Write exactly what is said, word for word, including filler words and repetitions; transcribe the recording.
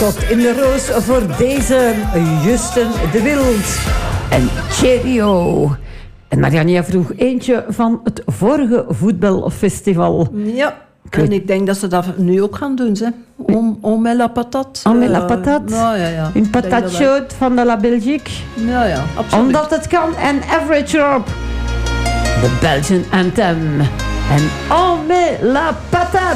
tot in de roos voor deze Justin de Wild en Cheerio. En Marianne vroeg eentje van het vorige voetbalfestival. Ja, en ik denk dat ze dat nu ook gaan doen. Hè. Om, om la patat. Om la patat? Uh, nou, ja, ja. Een patat chaude van de La Belgique. Ja, ja, absoluut. Omdat het kan. En Average Rob. De Belgian Anthem. En on met la patate.